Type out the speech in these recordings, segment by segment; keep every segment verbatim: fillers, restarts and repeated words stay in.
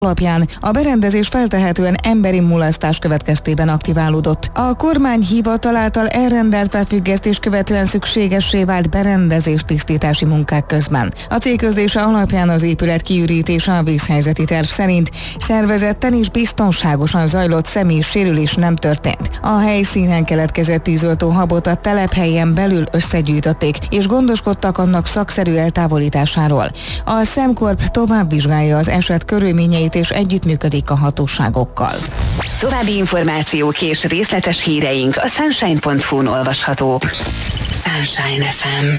alapján a berendezés feltehetően emberi mulasztás következtében aktiválódott. A kormány hivatal által elrendelt felfüggesztés követően szükségessé vált berendezés tisztítási munkák közben. A cég közlése alapján az épület kiürítése a vízhelyzeti terv szerint szervezetten és biztonságosan zajlott, személyi sérülés nem történt. A helyszínen keletkezett tűzoltó habot a telephelyen belül összegyűjtötték, és gondoskodtak annak szakszerű eltávolításáról. A SemCorp tovább vizsgálja az eset körülményeit és együttműködik a hatóságokkal. További információk és részletes híreink a sunshine pont hu-n olvashatók. Sunshine ef em.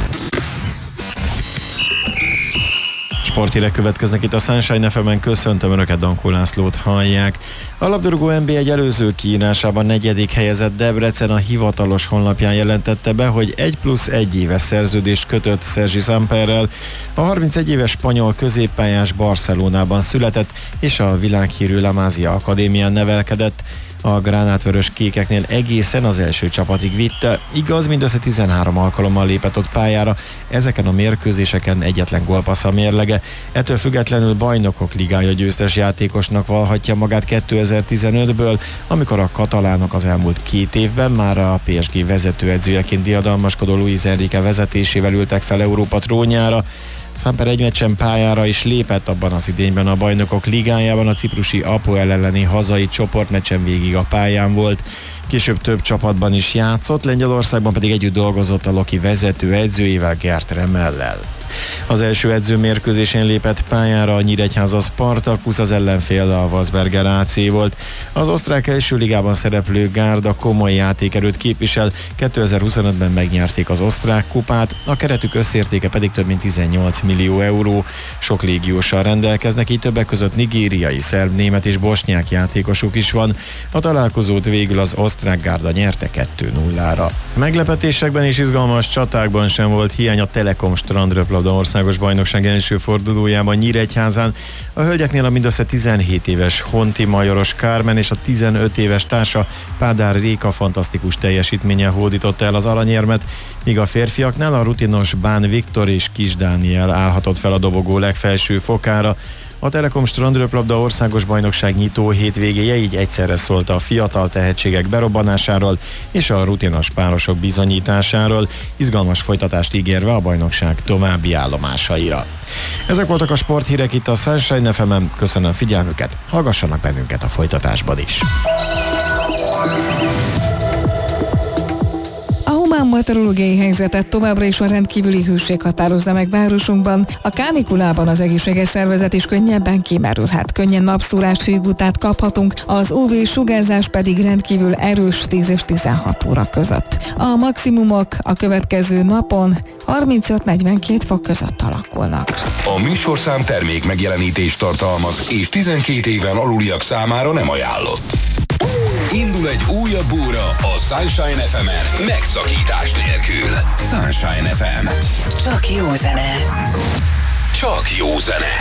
Sporthírek következnek itt a Sunshine ef em-en, köszöntöm Önöket, Dankó Lászlót hallják. A labdarúgó en bé egy előző kiírásában negyedik helyezett Debrecen a hivatalos honlapján jelentette be, hogy egy plusz egy éves szerződést kötött Sergi Samperrel. A harmincegy éves spanyol középpályás Barcelonában született, és a világhírű La Masia Akadémián nevelkedett. A gránátvörös kékeknél egészen az első csapatig vitte. Igaz, mindössze tizenhárom alkalommal lépett ott pályára, ezeken a mérkőzéseken egyetlen gólpassz a mérlege. Ettől függetlenül Bajnokok Ligája győztes játékosnak valhatja magát kétezer-tizenötből, amikor a katalánok az elmúlt két évben már a pé es gé vezetőedzőjeként diadalmaskodó Luis Enrique vezetésével ültek fel Európa trónjára. Samper egy meccsen pályára is lépett abban az idényben a Bajnokok Ligájában, a ciprusi Apoel elleni hazai csoportmeccsen végig a pályán volt. Később több csapatban is játszott, Lengyelországban pedig együtt dolgozott a Loki vezető edzőjével, Gert Remellel. Az első edzőmérkőzésén lépett pályára a Nyíregyháza Spartakusz, az ellenfél a Wolfsberger á cé volt. Az osztrák első ligában szereplő gárda komoly játékerőt képvisel, kétezer-huszonötben megnyerték az osztrák kupát, a keretük összértéke pedig több mint tizennyolc millió euró. Sok légióssal rendelkeznek, így többek között nigériai, szerb, német és bosnyák játékosuk is van. A találkozót végül az osztrák gárda nyerte kettő nullára. Meglepetésekben és izgalmas csatákban sem volt hiány a Telekom strandröplabda országos bajnokság első fordulójában Nyíregyházán. A hölgyeknél a mindössze tizenhét éves Honti Majoros Kármen és a tizenöt éves társa Pádár Réka fantasztikus teljesítménye hódította el az aranyérmet, míg a férfiaknál a rutinos Bán Viktor és Kis Dániel állhatott fel a dobogó legfelső fokára. A Telekom strandröplabda országos bajnokság nyitó hétvégéje így egyszerre szólt a fiatal tehetségek berobbanásáról és a rutinos párosok bizonyításáról, izgalmas folytatást ígérve a bajnokság további állomásaira. Ezek voltak a sporthírek itt a Sunshine ef em-en, köszönöm figyelmüket, hallgassanak bennünket a folytatásban is. A meteorológiai helyzetet továbbra is a rendkívüli hőség határozza meg városunkban. A kánikulában az egészséges szervezet is könnyebben kimerülhet. Könnyen napszúrás, hőgutát kaphatunk, az ú vé sugárzás pedig rendkívül erős tíz és tizenhat óra között. A maximumok a következő napon harmincöt-negyvenkét fok között alakulnak. A műsorszám termék megjelenítést tartalmaz, és tizenkét éven aluliak számára nem ajánlott. Indul egy újabb óra a Sunshine ef em-en, megszakítás nélkül. Sunshine ef em. Csak jó zene. Csak jó zene.